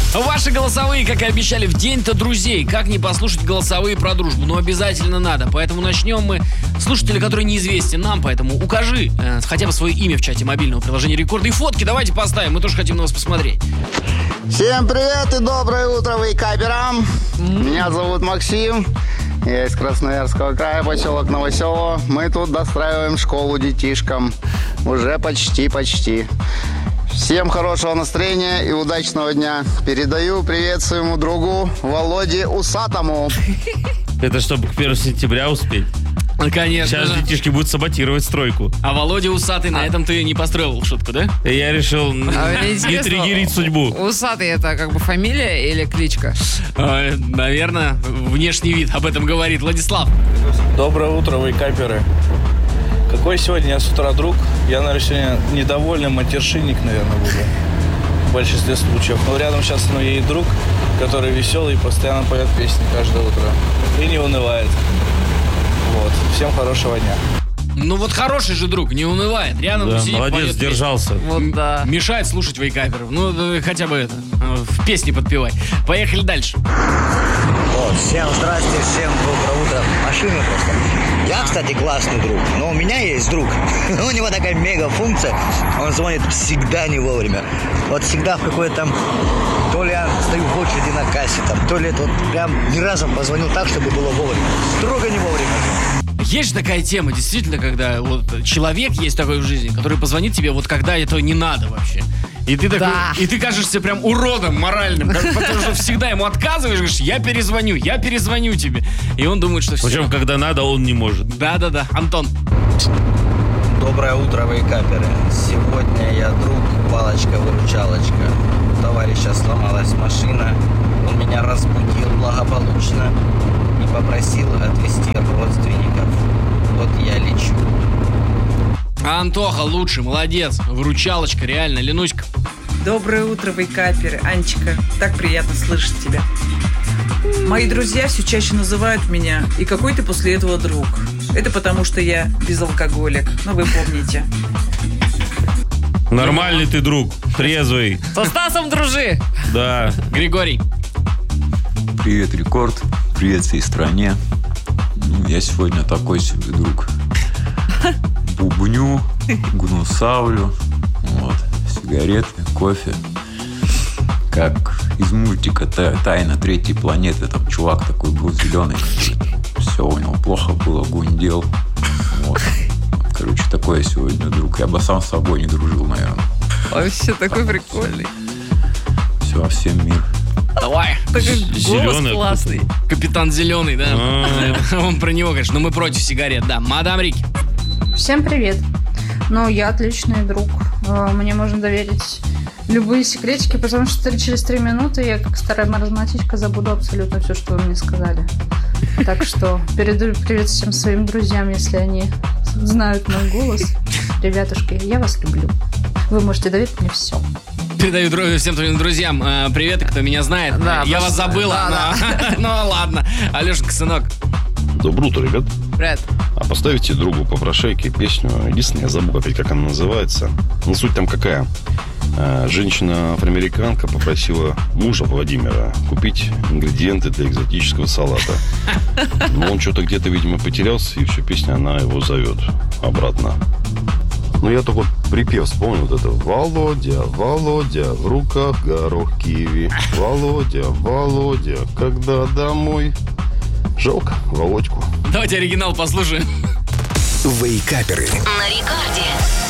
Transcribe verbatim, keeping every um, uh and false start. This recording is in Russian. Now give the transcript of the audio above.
Ваши голосовые, как и обещали, в день-то друзей. Как не послушать голосовые про дружбу? Но обязательно надо. Поэтому начнем мы. Слушателя, который неизвестен нам, поэтому укажи э, хотя бы свое имя в чате мобильного приложения Рекорды и фотки. Давайте поставим, мы тоже хотим на вас посмотреть. Всем привет и доброе утро, вейкаперам. Mm-hmm. Меня зовут Максим. Я из Красноярского края, поселок Новоселово. Мы тут достраиваем школу детишкам. Уже почти-почти. Всем хорошего настроения и удачного дня. Передаю привет своему другу Володе Усатому. Это чтобы к первому сентября успеть? Конечно. Сейчас детишки будут саботировать стройку. А Володя Усатый, на этом ты не построил шутку, да? Я решил А интригерить судьбу. Усатый — это как бы фамилия или кличка? А, наверное, внешний вид об этом говорит. Владислав. Доброе утро, вейкаперы. Какой сегодня я с утра друг? Я, наверное, сегодня недовольный матершинник, наверное, буду. В большинстве случаев. Но рядом сейчас со мной едет друг, который веселый и постоянно поет песни каждое утро. И не унывает. Вот. Всем хорошего дня. Ну вот хороший же друг, не унывает. Рядом Да, сидит, молодец, поет сдержался. песни. Вот да. Мешает слушать вейкаперов. Ну, да, хотя бы это, в песни подпевай. Поехали дальше. Вот, всем здрасте, всем доброе утро. Машины просто. Я, кстати, классный друг, но у меня есть друг. У него такая мега-функция. Он звонит всегда не вовремя. Вот всегда в какой-то там... То ли я стою в очереди на кассе, там, то ли это вот прям ни разу позвонил так, чтобы было вовремя. Строго не вовремя. Есть же такая тема, действительно, когда вот человек есть такой в жизни, который позвонит тебе вот когда это не надо вообще. И ты такой, Да. и ты кажешься прям уродом моральным, как- потому что всегда ему отказываешь, говоришь, я перезвоню, я перезвоню тебе. И он думает, что все. Причем, когда надо, он не может. Да-да-да, Антон. Доброе утро, вейкаперы. Сегодня я друг, палочка-выручалочка. У товарища сломалась машина. Он меня разбудил благополучно и попросил отвезти родственников. Вот я лечу. А Антоха лучший, молодец. Выручалочка, реально. Ленуська. Доброе утро, вейкаперы. Анечка, так приятно слышать тебя. Мои друзья все чаще называют меня «И какой ты после этого друг?». Это потому, что я безалкоголик. Ну, вы помните. Нормальный ты друг, трезвый. Со Стасом дружи. Да. Григорий. Привет, Рекорд. Привет всей стране. Ну, я сегодня такой себе друг. Бубню, гнусавлю. Вот. Сигареты, кофе. Как из мультика «Тайна третьей планеты». Там чувак такой был зеленый. Все у него плохо было, гундел. Вот. Короче, такой я сегодня друг. Я бы сам с собой не дружил, наверное. Вообще такой прикольный. Все, всем мир. Давай. Такой Зелёный голос классный. Капитан Зеленый, да? А. Он про него, конечно, но мы против сигарет, да. Мадам Рики. Всем привет. Ну, я отличный друг. Э, Мне можно доверить любые секретики, потому что через три минуты я, как старая маразматичка, забуду абсолютно все, что вы мне сказали. Так что передаю привет всем своим друзьям, если они знают мой голос. Ребятушки, я вас люблю. Вы можете доверить мне все. Передаю дру- всем твоим друзьям э, привет, кто меня знает. Да, Я вас просто- забыла, да, но... ну ладно. Алешенька, сынок. Доброе утро, ребят. Привет. А поставите другу по прошейке песню. Единственное, я забыл опять, как она называется. Но суть там какая? Э, Женщина-афроамериканка попросила мужа Владимира купить ингредиенты для экзотического салата. Но он что-то где-то, видимо, потерялся, и всю песню она его зовет обратно. Ну, я только вот припев вспомнил вот это. Володя, Володя, в руках горох киви. Володя, Володя, когда домой? Жалко Володьку. Давайте оригинал послушаем. Вейкаперы. На рекорде.